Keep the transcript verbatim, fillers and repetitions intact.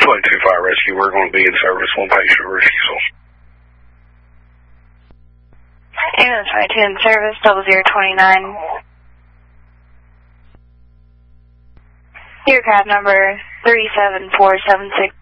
twenty-two Fire Rescue. We're going to be in service. One patient refusal. Ambulance twenty-two in service, double zero twenty-nine. Your cab number three seven four seven six.